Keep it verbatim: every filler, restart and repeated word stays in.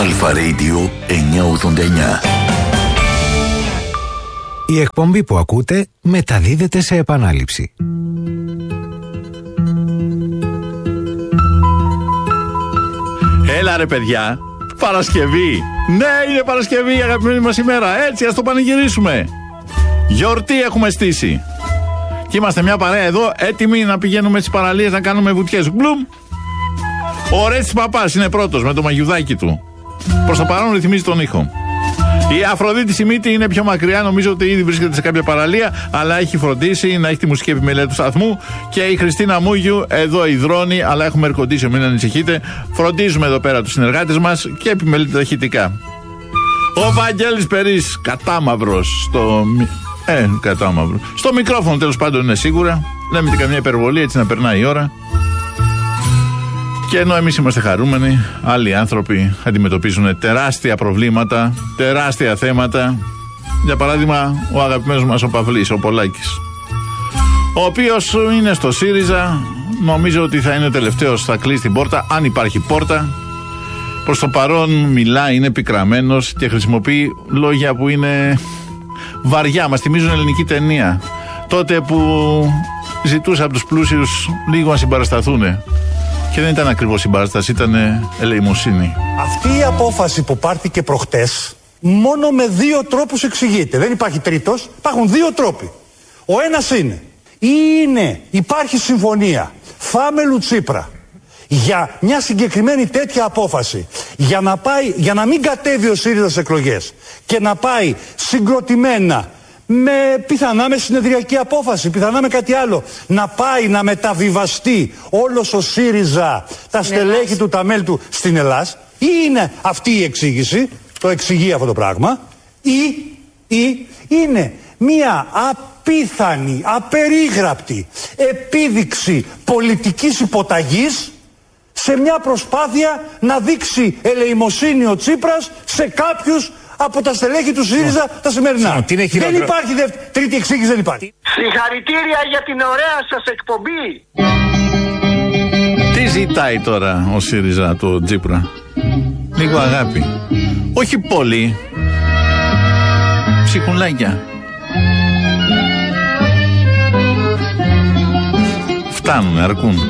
Αλφα Radio εννιακόσια ογδόντα εννιά. Η εκπομπή που ακούτε μεταδίδεται σε επανάληψη. Έλα ρε παιδιά, Παρασκευή. Ναι, είναι Παρασκευή, αγαπημένη μας ημέρα. Έτσι, ας το πανηγυρίσουμε. Γιορτή έχουμε στήσει. Και είμαστε μια παρέα εδώ, έτοιμοι να πηγαίνουμε στις παραλίες να κάνουμε βουτιές. Μπλουμ. Ο Ρέτσις Παπάς είναι πρώτος με το μαγιουδάκι του. Προς το παρόν ρυθμίζει τον ήχο. Η Αφροδίτη Σιμίτη είναι πιο μακριά, νομίζω ότι ήδη βρίσκεται σε κάποια παραλία, αλλά έχει φροντίσει να έχει τη μουσική επιμέλεια του σταθμού. Και η Χριστίνα Μούγιου εδώ υδρώνει, αλλά έχουμε air-condition, μην ανησυχείτε. Φροντίζουμε εδώ πέρα τους συνεργάτες μας και επιμελείται ταχυτικά. Ο Βαγγέλης Περής, κατάμαυρος, στο. Ε, κατάμαυρο. Στο μικρόφωνο τέλος πάντων είναι σίγουρα. Δεν μην καμιά υπερβολή, έτσι να περνάει η ώρα. Και ενώ εμείς είμαστε χαρούμενοι, άλλοι άνθρωποι αντιμετωπίζουν τεράστια προβλήματα, τεράστια θέματα. Για παράδειγμα, ο αγαπημένος μας ο Παυλής, ο Πολάκης, ο οποίος είναι στο ΣΥΡΙΖΑ, νομίζω ότι θα είναι τελευταίος, θα κλείσει την πόρτα, αν υπάρχει πόρτα. Προς το παρόν μιλάει, είναι πικραμένος και χρησιμοποιεί λόγια που είναι βαριά, μας θυμίζουν ελληνική ταινία. Τότε που ζητούσε από τους πλούσιους λίγο να συμπαρασταθούν. Και δεν ήταν ακριβώς συμπαράσταση, ήταν ελεημοσύνη. Αυτή η απόφαση που πάρθηκε προχτές μόνο με δύο τρόπους εξηγείται. Δεν υπάρχει τρίτος, υπάρχουν δύο τρόποι. Ο ένας είναι, ή είναι, υπάρχει συμφωνία Φάμελου Τσίπρα για μια συγκεκριμένη τέτοια απόφαση, για να, πάει, για να μην κατέβει ο ΣΥΡΙΖΑ στις εκλογές και να πάει συγκροτημένα, με πιθανά με συνεδριακή απόφαση, πιθανά με κάτι άλλο, να πάει να μεταβιβαστεί όλος ο ΣΥΡΙΖΑ, τα στελέχη ναι, του, τα μέλη του στην Ελλάδα, ή είναι αυτή η εξήγηση, το εξηγεί αυτό το πράγμα, ή, ή είναι μία απίθανη, απερίγραπτη επίδειξη πολιτικής υποταγής σε μια προσπάθεια να δείξει ελεημοσύνη ο Τσίπρας σε κάποιους από τα στελέχη του ΣΥΡΙΖΑ τα σημερινά. Δεν υπάρχει δεύτερη, τρίτη εξήγηση, δεν υπάρχει. Συγχαρητήρια για την ωραία σας εκπομπή. Τι ζητάει τώρα ο ΣΥΡΙΖΑ του Τσίπρα? Λίγο αγάπη. Όχι πολύ. Ψυχουλάκια. Φτάνουν, αρκούν.